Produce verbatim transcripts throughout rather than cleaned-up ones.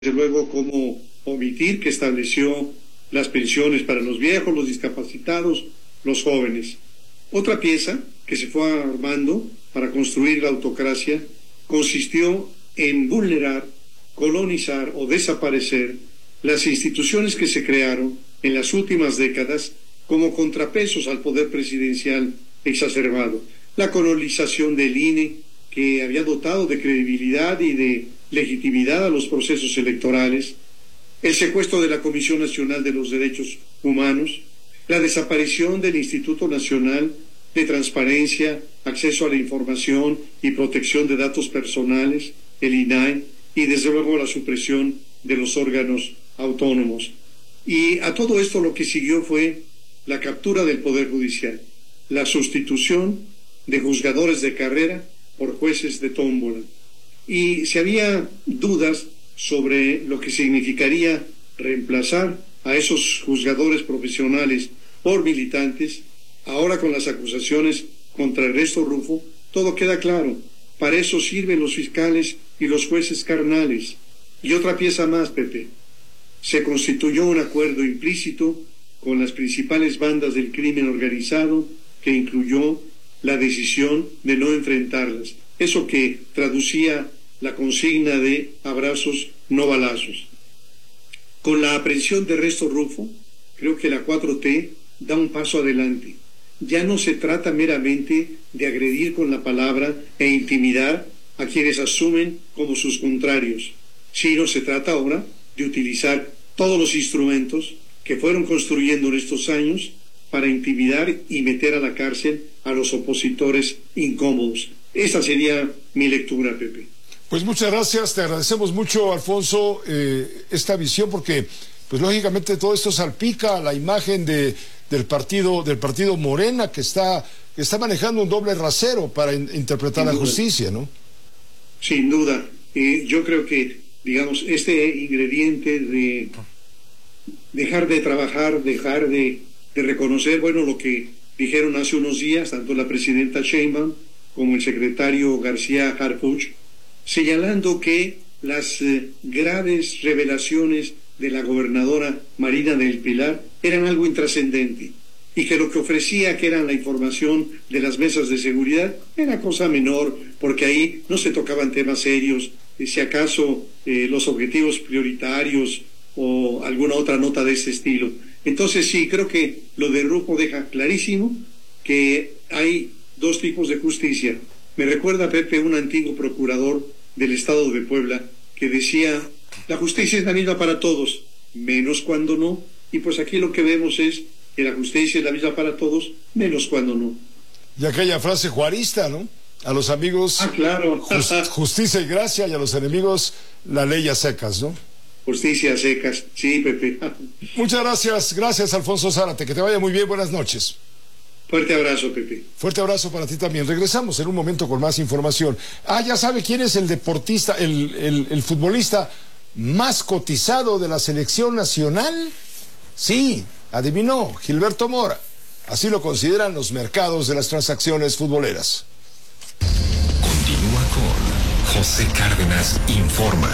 desde luego, cómo omitir que estableció las pensiones para los viejos, los discapacitados, los jóvenes. Otra pieza que se fue armando para construir la autocracia consistió en vulnerar, colonizar o desaparecer las instituciones que se crearon en las últimas décadas como contrapesos al poder presidencial exacerbado. La colonización del I N E, que había dotado de credibilidad y de legitimidad a los procesos electorales, el secuestro de la Comisión Nacional de los Derechos Humanos, la desaparición del Instituto Nacional de Transparencia, Acceso a la Información y Protección de Datos Personales, el I N A I, y desde luego la supresión de los órganos autónomos. Y a todo esto lo que siguió fue la captura del Poder Judicial, la sustitución de juzgadores de carrera por jueces de tómbola. Y si había dudas sobre lo que significaría reemplazar a esos juzgadores profesionales por militantes, ahora con las acusaciones contra Ernesto Rufo, todo queda claro. Para eso sirven los fiscales y los jueces carnales. Y otra pieza más, Pepe. Se constituyó un acuerdo implícito con las principales bandas del crimen organizado que incluyó la decisión de no enfrentarlas. Eso que traducía la consigna de abrazos, no balazos. Con la aprehensión de Ernesto Rufo, creo que la cuatro T da un paso adelante. Ya no se trata meramente de agredir con la palabra e intimidar a quienes asumen como sus contrarios, sino se trata ahora de utilizar todos los instrumentos que fueron construyendo en estos años para intimidar y meter a la cárcel a los opositores incómodos. Esa sería mi lectura, Pepe. Pues muchas gracias, te agradecemos mucho, Alfonso, eh, esta visión, porque pues lógicamente todo esto salpica la imagen de, del partido del partido Morena, que está, que está manejando un doble rasero para in, interpretar la justicia, ¿no? Sin duda. Eh, yo creo que, digamos, este ingrediente de dejar de trabajar, dejar de, de reconocer, bueno, lo que dijeron hace unos días, tanto la presidenta Sheinbaum como el secretario García Harfuch, señalando que las eh, graves revelaciones de la gobernadora Marina del Pilar eran algo intrascendente y que lo que ofrecía, que era la información de las mesas de seguridad, era cosa menor, porque ahí no se tocaban temas serios, y si acaso eh, los objetivos prioritarios o alguna otra nota de ese estilo. Entonces sí, creo que lo de Rufo deja clarísimo que hay dos tipos de justicia. Me recuerda, Pepe, un antiguo procurador del Estado de Puebla que decía: la justicia es la misma para todos, menos cuando no. Y pues aquí lo que vemos es que la justicia es la misma para todos, menos cuando no. Y aquella frase juarista, ¿no? A los amigos, ah, claro. just, justicia y gracia, y a los enemigos, la ley a secas, ¿no? Justicia a secas, sí, Pepe. Muchas gracias, gracias, Alfonso Zárate, que te vaya muy bien, buenas noches. Fuerte abrazo, Pepe. Fuerte abrazo para ti también. Regresamos en un momento con más información. Ah, ya sabe quién es el deportista, el, el, el futbolista más cotizado de la selección nacional. Sí, adivinó, Gilberto Mora. Así lo consideran los mercados de las transacciones futboleras. Continúa con José Cárdenas Informa.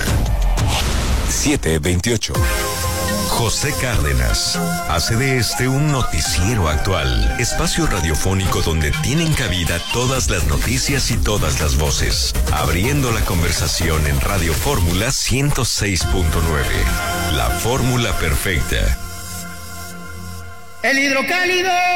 siete veintiocho. José Cárdenas hace de este un noticiero actual, espacio radiofónico donde tienen cabida todas las noticias y todas las voces, abriendo la conversación en Radio Fórmula ciento seis punto nueve, la fórmula perfecta. El hidrocálido